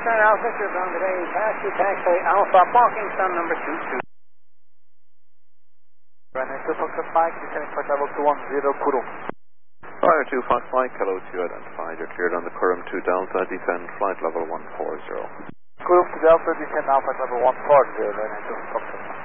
Descent Alpha, you're on today, taxi Alpha, parking sun number 22. Runway 2 Foxtrot Mike, descending for level 210 Kurum. Fire 2 Fox Mike, hello to you, identified. You're cleared on the Kurum 2 Delta, descend flight level 140. Kurum 2 Delta, descend now flight level 140, runway 2 Foxtrot